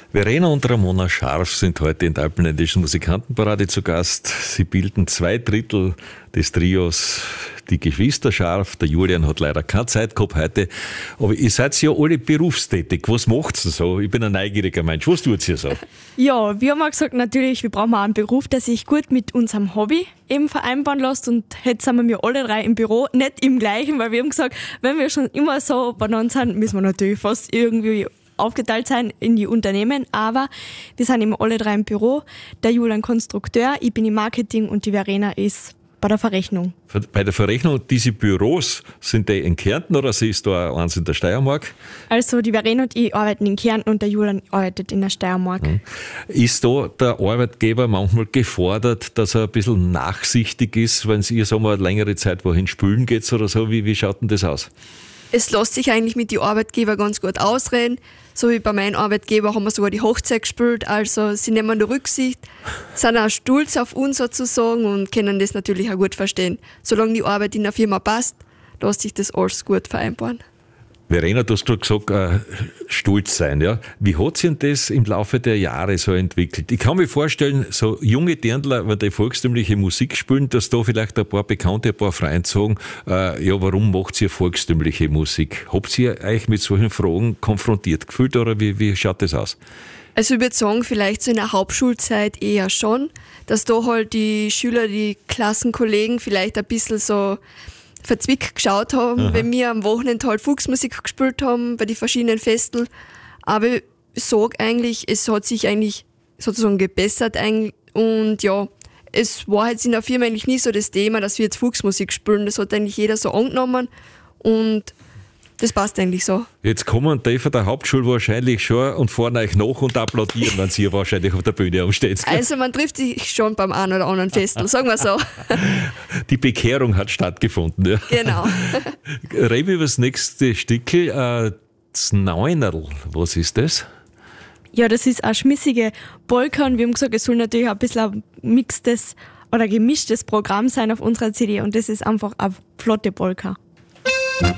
Verena und Ramona Scharf sind heute in der Alpenländischen Musikantenparade zu Gast. Sie bilden 2/3 des Trios Die Geschwister Scharf. Der Julian hat leider keine Zeit gehabt heute. Aber ihr seid ja alle berufstätig. Was macht ihr so? Ich bin ein neugieriger Mensch. Was tut ihr so? Ja, wir haben auch gesagt, natürlich, wir brauchen auch einen Beruf, der sich gut mit unserem Hobby eben vereinbaren lässt. Und jetzt sind wir alle 3 im Büro, nicht im gleichen, weil wir haben gesagt, wenn wir schon immer so benannt sind, müssen wir natürlich fast irgendwie aufgeteilt sein in die Unternehmen, aber wir sind eben alle 3 im Büro. Der Julian Konstrukteur, ich bin im Marketing und die Verena ist bei der Verrechnung. Bei der Verrechnung, diese Büros, sind die in Kärnten oder ist da eins in der Steiermark? Also die Verena und ich arbeiten in Kärnten und der Julian arbeitet in der Steiermark. Ist da der Arbeitgeber manchmal gefordert, dass er ein bisschen nachsichtig ist, wenn ihr sagen wir, eine längere Zeit wohin spülen geht oder so? Wie schaut denn das aus? Es lässt sich eigentlich mit den Arbeitgebern ganz gut ausreden. So wie bei meinem Arbeitgeber haben wir sogar die Hochzeit gespielt. Also sie nehmen da Rücksicht, sind auch stolz auf uns sozusagen und können das natürlich auch gut verstehen. Solange die Arbeit in der Firma passt, lässt sich das alles gut vereinbaren. Verena, du hast gerade gesagt, stolz sein. Ja? Wie hat sich denn das im Laufe der Jahre so entwickelt? Ich kann mir vorstellen, so junge Dirndler, wenn die volkstümliche Musik spielen, dass da vielleicht ein paar Bekannte, ein paar Freunde sagen, ja, warum macht ihr volkstümliche Musik? Habt ihr euch mit solchen Fragen konfrontiert gefühlt oder wie schaut das aus? Also ich würde sagen, vielleicht so in der Hauptschulzeit eher schon, dass da halt die Schüler, die Klassenkollegen vielleicht ein bisschen so verzwickt geschaut haben, wenn wir am Wochenende halt Volksmusik gespielt haben, bei den verschiedenen Festeln. Aber ich sage eigentlich, es hat sich eigentlich sozusagen gebessert und ja, es war jetzt in der Firma eigentlich nie so das Thema, dass wir jetzt Volksmusik spielen. Das hat eigentlich jeder so angenommen und das passt eigentlich so. Jetzt kommen die von der Hauptschule wahrscheinlich schon und fahren euch nach und applaudieren, wenn sie wahrscheinlich auf der Bühne umsteht. Also man trifft sich schon beim einen oder anderen Festel, sagen wir so. Die Bekehrung hat stattgefunden. Ja. Genau. Reden wir über das nächste Stückel. Das Neunerl, was ist das? Ja, das ist eine schmissige Polka und wir haben gesagt, es soll natürlich ein bisschen ein mixtes oder gemischtes Programm sein auf unserer CD und das ist einfach eine flotte Polka.